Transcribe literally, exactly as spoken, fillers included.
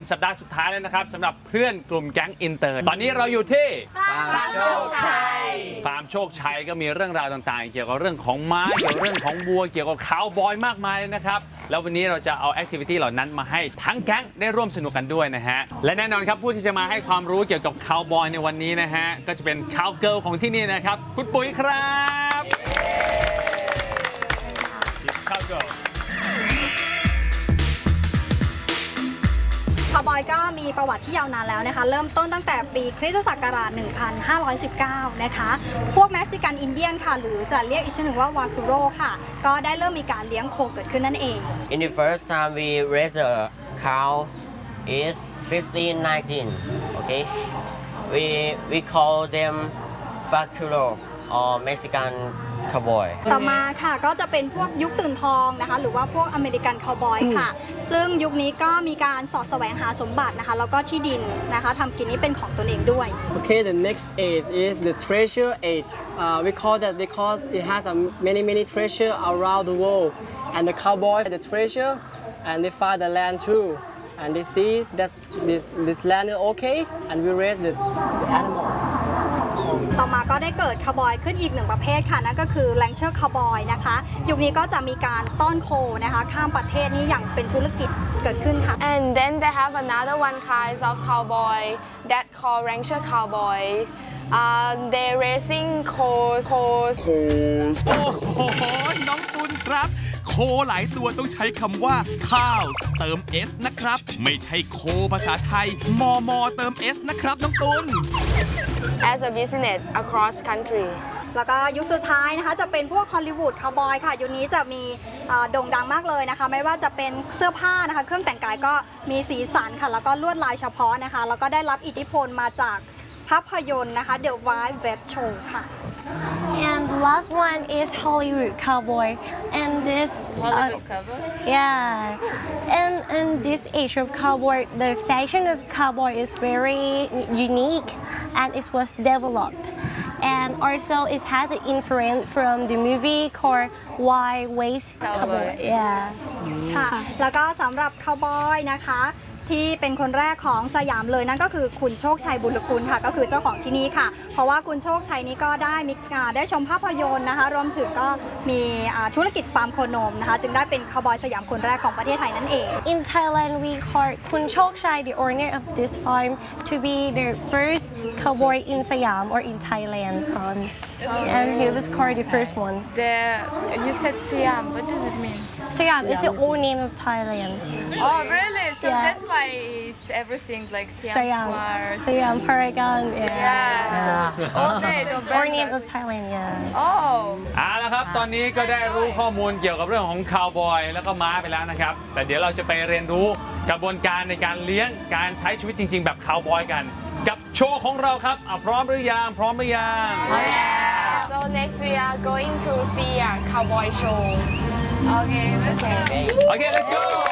สัปดาห์สุดท้ายแล้วนะครับสำหรับเพื่อนกลุ่มแก๊งอินเตอร์ตอนนี้เราอยู่ที่ฟาร์มโชคชัยฟาร์มโชคชัยก็มีเรื่องราวต่างๆเกี่ยวกับเรื่องของม้าเกี่ยวกับเรื่องของวัวเกี่ยวกับคาวบอยมากมายเลยนะครับแล้ววันนี้เราจะเอาแอคทิวิตี้เหล่านั้นมาให้ทั้งแก๊งได้ร่วมสนุกกันด้วยนะฮะและแน่นอนครับผู้ที่จะมาให้ความรู้เกี่ยวกับคาวบอยในวันนี้นะฮะก็จะเป็นคาวเกิร์ลของที่นี่นะครับคุณปุ๋ยครับคาวเกิร์ลคาวบอยก็มีประวัติที่ยาวนานแล้วนะคะเริ่มต้นตั้งแต่ปีคริสตศักราช หนึ่งพันห้าร้อยสิบเก้า นะคะพวกเม็กซิกันอินเดียนค่ะหรือจะเรียกอีกชื่อหนึ่งว่าวาคูโรค่ะก็ได้เริ่มมีการเลี้ยงโคเกิดขึ้นนั่นเอง In the first time we raise a cow is fifteen nineteen okay we we call them vacuno or Mexican cowboy ต่อมาค่ะก็จะเป็นพวกยุคตื่นทองนะคะหรือว่าพวกอเมริกันคาวบอยค่ะซึ่งยุคนี้ก็มีการสอดแสวงหาสมบัตินะคะแล้วก็ที่ดินนะคะทำกินนี้เป็นของตนเองด้วย Okay, the next age is the treasure age. Uh, we call that because it has a many many treasure around the world, and the cowboys the treasure, and they find the land too, and they see that this this land is okay, and we raise the, the animal. ต่อมาก็ได้เกิดคาวบอยขึ้นอีกหนึ่งประเภทค่ะนั่นก็คือแรงเชอร์คาวบอยนะคะยุคนี้ก็จะมีการต้อนโคนะคะข้ามประเทศนี้อย่างเป็นธุรกิจเกิดขึ้นค่ะ And then they have another one kind of cowboy that called rancher cowboy. Uh, they're raising cows. cows. โอ้โหน้องตุลครับโคหลายตัวต้องใช้คำว่า cows เติม s นะครับไม่ใช่โคภาษาไทยมอมอเติม s นะครับน้องตุล As a business across country. แล้วก็ยุคสุดท้ายนะคะจะเป็นพวกฮอลลีวูดคาวบอยค่ะยุคนี้จะมีโด่งดังมากเลยนะคะไม่ว่าจะเป็นเสื้อผ้านะคะเครื่องแต่งกายก็มีสีสันค่ะแล้วก็ลวดลายเฉพาะนะคะแล้วก็ได้รับอิทธิพลมาจากภาพยนตร์นะคะ The Wild West Show ค่ะ And the last one is Hollywood Cowboy, and this Hollywood uh, cowboy? Yeah, and in this age of cowboy, the fashion of cowboy is very unique, and it was developed. And also, it had the influence from the movie called Wild West Cowboy. Yeah. ค่ะแล้วก็สำหรับคาวบอยนะคะที่เป็นคนแรกของสยามเลยนั่นก็คือคุณโชคชัยบุญคุณค่ะก็คือเจ้าของที่นี่ค่ะเพราะว่าคุณโชคชัยนี้ก็ได้มีได้ชมภาพยนตร์นะคะรวมถึงก็มีธุรกิจฟาร์มโคนมนะคะจึงได้เป็นคาวบอยสยามคนแรกของประเทศไทยนั่นเอง In Thailand, we call Kun Chok Chai, the owner of this farm, to be the first cowboy in Siam or in Thailand. Um, and he was called the first one. The, you said Siam. What does it mean? Siam is the old name of Thailand. Oh, really? So Yeah. that's why it's everything like Siam, Siam, Square. Siam Paragon, yeah. Yeah. All day, don't Or name of Thailand, yeah. Oh. เอาละครับตอนนี้ก็ได้รู้ข้อมูลเกี่ยวกับเรื่องของคาวบอยแล้วก็ม้าไปแล้วนะครับแต่เดี๋ยวเราจะไปเรียนรู้กระบวนการในการเลี้ยงการใช้ชีวิตจริงๆแบบคาวบอยกันกับโชว์ของเราครับอ่ะพร้อมหรือยังพร้อมหรือยัง Yeah. So next we are going to see a cowboy show. Okay, let's go. Okay let's go